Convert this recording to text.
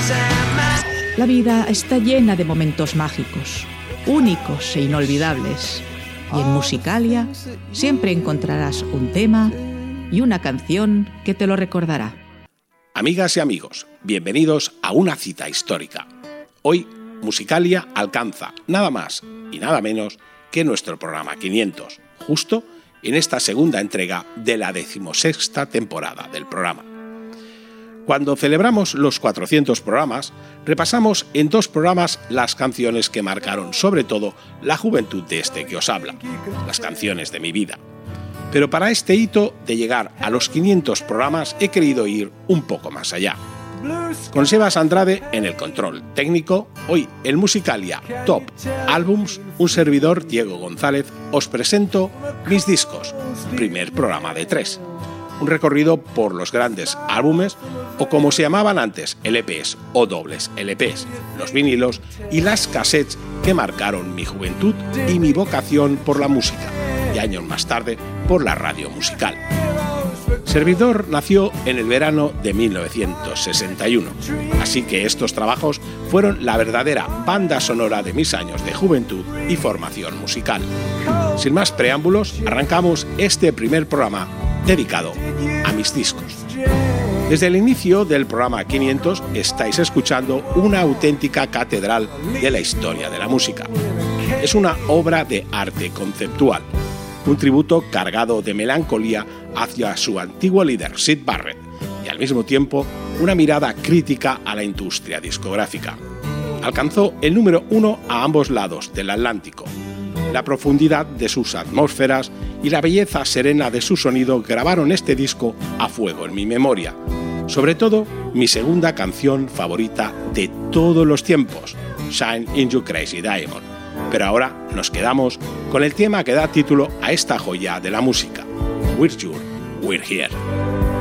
La vida está llena de momentos mágicos, únicos e inolvidables. Y en Musicalia siempre encontrarás un tema y una canción que te lo recordará. Amigas y amigos, bienvenidos a una cita histórica. Hoy, Musicalia alcanza nada más y nada menos que nuestro programa 500, justo en esta segunda entrega de la 16ª temporada del programa. Cuando celebramos los 400 programas, repasamos en 2 programas las canciones que marcaron sobre todo la juventud de este que os habla, las canciones de mi vida. Pero para este hito de llegar a los 500 programas he querido ir un poco más allá. Con Sebas Andrade en el control técnico, hoy en Musicalia Top Albums, un servidor, Diego González, os presento mis discos, primer programa de 3. Un recorrido por los grandes álbumes, o como se llamaban antes, LPs o dobles LPs, los vinilos y las cassettes que marcaron mi juventud y mi vocación por la música, y años más tarde por la radio musical. Servidor nació en el verano de 1961, así que estos trabajos fueron la verdadera banda sonora de mis años de juventud y formación musical. Sin más preámbulos, arrancamos este primer programa dedicado a mis discos. Desde el inicio del programa 500 estáis escuchando una auténtica catedral de la historia de la música. Es una obra de arte conceptual, un tributo cargado de melancolía hacia su antiguo líder Syd Barrett y al mismo tiempo una mirada crítica a la industria discográfica. Alcanzó el número 1 a ambos lados del Atlántico. La profundidad de sus atmósferas y la belleza serena de su sonido grabaron este disco a fuego en mi memoria. Sobre todo, mi segunda canción favorita de todos los tiempos, Shine in You Crazy Diamond. Pero ahora nos quedamos con el tema que da título a esta joya de la música, We're Here.